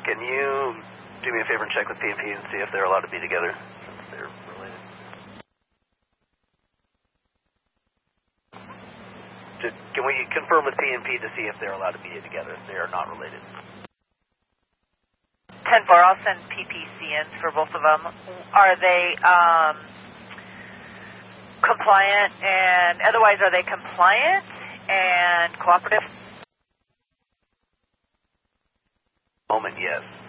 can you do me a favor and check with PNP and see if they're allowed to be together, since they're related? Can we confirm with PNP to see if they're allowed to be together, if they are not related? 10-4, I'll send PPCNs for both of them. Are they compliant, and otherwise are they compliant and cooperative? Moment, yes.